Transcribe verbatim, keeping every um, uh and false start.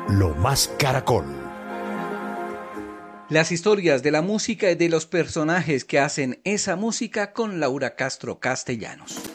Lo Más Caracol. Las historias de la música y de los personajes que hacen esa música con Laura Castro Castellanos.